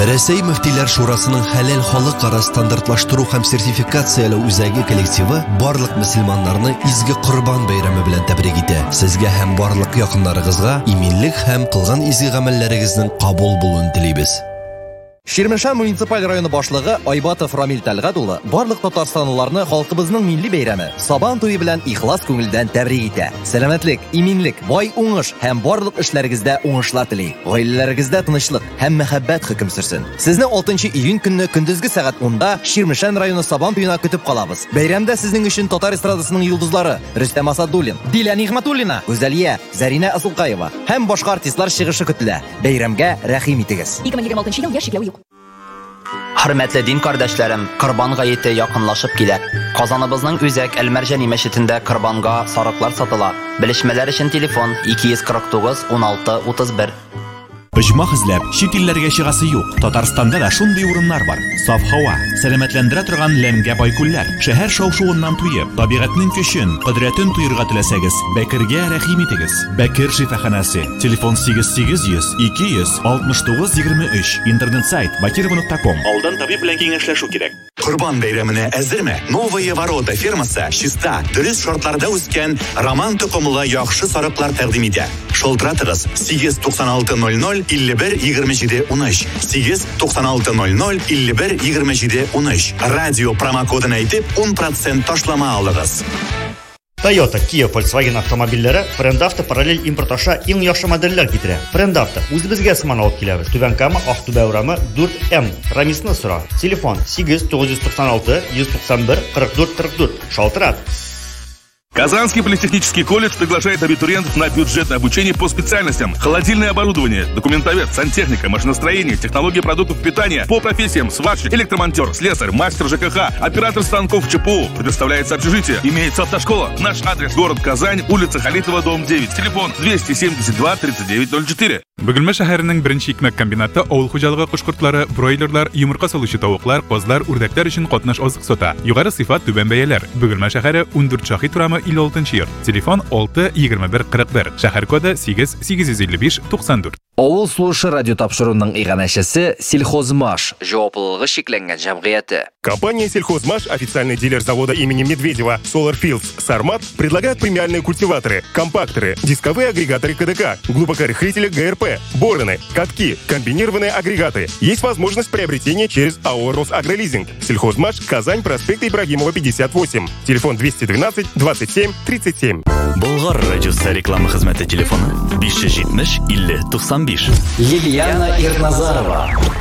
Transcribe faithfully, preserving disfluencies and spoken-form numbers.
Рәсәй мөфтиләр шурасының хәләл халыкара стандартлаштыру һәм сертификацияләү үзәге коллективы барлык мөселманнарны изге Корбан бәйрәме белән тәбрик итә. Сезгә һәм барлык якыннарыгызга иминлек һәм кылган изге гамәлләрегезнең кабул булуын телибез. Ширмешән муниципаль районы башлыгы Айбатов Рамил Тәлгат улы барлык татарстанлыларны халкыбызның милли бәйрәме Сабан туе белән ихлас күңелдән тәбрик итә. Сәламәтлек, иминлек, бай уңыш һәм барлык эшләрегездә уңышлар тели. Гаиләләрегездә тынычлык һәм мәхәббәт хөкем сөрсен. Сезне алтынчы июнь көнне көндезге сәгать унда Ширмешән районы Сабан туена көтеп калабыз. Бәйрәмдә сезнең өчен татар эстрадасының йолдызлары Рөстәм Асадуллин, Диля Нигъмәтуллина, Гүзәлия, Зарина Асылкаева һәм башка артистлар чыгышы көтелә. Бәйрәмгә рәхим итегез. ике мең егерме алтынчы ел яшьлек юк. Хөрмәтле дин кардәшләрем, Корбан гаете якынлашып килә. Казаныбызның Үзәк Әл-Мәрҗани мәчетендә Корбанга сарыклар сатыла. Белешмәләр өчен телефон ике йөз кырык тугыз ун алты утыз бер. Пыжмах эзләп, чит илләргә чыгасы юк. Татарстанда да шундый урыннар бар. Саф һава, сәламәтләндерә торган ләмгә бай күлләр. Шәһәр шау-шуыннан туеп, табигатьнең көчен, кыдрәтен туйырга теләсәгез, Бәкергә рәхим итегез. Бәкер шифаханасы. Телефон сигез сигез йөз ике йөз алтмыш тугыз егерме өч. Интернет сайт бакирова нокта ком. Алдан табиб белән киңәшләшү кирәк. Корбан бәйрәменә әзерме? Новые ворота фермасы чиста, дөрес шартларда үскән Роман тукымлы яхшы сарыклар тәкъдим итә. Шалтыратыгыз сигез туксан алты ноль ноль илле бер егерме җиде ун өч. сигез туксан алты ноль ноль илле бер егерме җиде ун өч. Радио промокодын әйтеп он процент ташлама алыгыз. Toyota, Kia, Volkswagen автомобильләре Френдавто параллель импорт аша иң яхшы модельләр китерә. Френдавто үзебезгә сыман алып киләбез. Түбән Кама, Актүбә урамы дүрт эм. Рамисны сора. Телефон сигез тугыз туксан алты йөз туксан бер кырык дүрт кырык дүрт. Шалтырат. Казанский политехнический колледж приглашает абитуриентов на бюджетное обучение по специальностям: холодильное оборудование, документовед, сантехника, машиностроение, технологии продуктов питания, по профессиям сварщик, электромонтер, слесарь, мастер ЖКХ, оператор станков ЧПУ. Предоставляется общежитие. Имеется автошкола. Наш адрес: город Казань, улица Халитова, дом девять. Телефон двести семьдесят два тридцать девять ноль четыре. Бөгелмә шәһәренең беренче икмәк комбинаты авыл хуҗалыгы кошкортлары, бройлерлар, йомырка салучы тавыклар, козлар, үрдәкләр өчен катнаш азык сата. Югары сыйфат, түбән бәяләр. Бөгелмә шәһәре ундүрт Шаһит урамы илле алтынчы йорт. Телефон алты егерме бер кырык бер. Шәһәр коды сигез сигез йөз илле биш туксан дүрт. Авыл сулышы радио тапшыруның иганәчесе Сельхозмаш, җаваплылыгы шикләнгән җәмгыяте. Компания Сельхозмаш, официальный дилер завода имени Медведева Solar Fields Сармат, предлагает премиальные культиваторы, компакторы, дисковые агрегаторы КДК, глубокорыхлители ГРП, бороны, катки, комбинированные агрегаты. Есть возможность приобретения через АО «Росагролизинг». Сельхозмаш, Казань, проспект Ибрагимова, пятьдесят восемь. Телефон двести двенадцать двадцать семь тридцать семь. Болгар радиосы реклама хезмәте телефоны биш йөз җитмеш илле туксан биш. Лилияна Ирназарова.